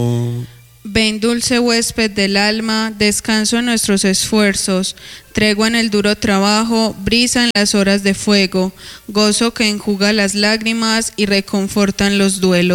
Ven, dulce huésped del alma, descanso en nuestros esfuerzos, tregua en el duro trabajo, brisa en las horas de fuego, gozo que enjuga las lágrimas y reconfortan los duelos.